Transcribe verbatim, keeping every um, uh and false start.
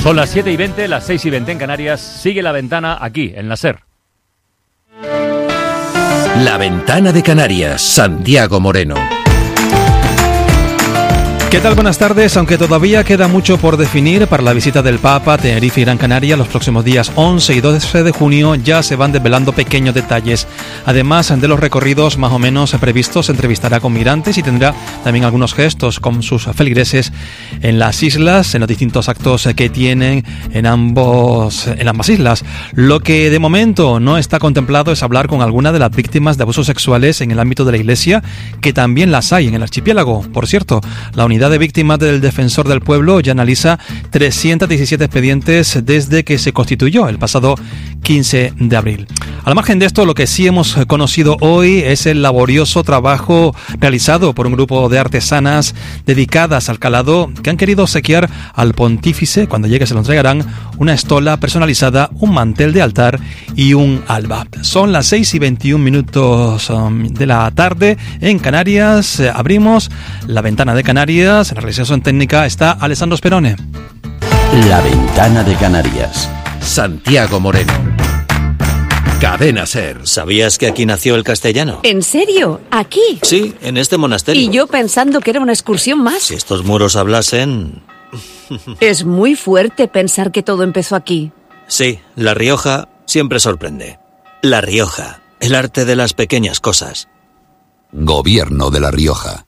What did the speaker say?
Son las siete y veinte, las seis y veinte en Canarias. Sigue La Ventana aquí, en la SER. La Ventana de Canarias, Santiago Moreno. ¿Qué tal? Buenas tardes. Aunque todavía queda mucho por definir para la visita del Papa a Tenerife y Gran Canaria los próximos días once y doce de junio, ya se van desvelando pequeños detalles. Además de los recorridos más o menos previstos, se entrevistará con migrantes y tendrá también algunos gestos con sus feligreses en las islas, en los distintos actos que tienen en ambos, en ambas islas. Lo que de momento no está contemplado es hablar con alguna de las víctimas de abusos sexuales en el ámbito de la Iglesia, que también las hay en el archipiélago. Por cierto, la unidad de víctimas del Defensor del Pueblo ya analiza trescientos diecisiete expedientes desde que se constituyó el pasado quince de abril. Al margen de esto, lo que sí hemos conocido hoy es el laborioso trabajo realizado por un grupo de artesanas dedicadas al calado que han querido obsequiar al pontífice, cuando llegue se lo entregarán, una estola personalizada, un mantel de altar y un alba. Son las seis y veintiún minutos um, de la tarde en Canarias. Eh, abrimos La Ventana de Canarias. En la realización técnica está Alessandro Sperone. La Ventana de Canarias, Santiago Moreno. Cadena SER. ¿Sabías que aquí nació el castellano? ¿En serio? ¿Aquí? Sí, en este monasterio. Y yo pensando que era una excursión más. Si estos muros hablasen... Es muy fuerte pensar que todo empezó aquí. Sí, La Rioja siempre sorprende. La Rioja, el arte de las pequeñas cosas. Gobierno de La Rioja.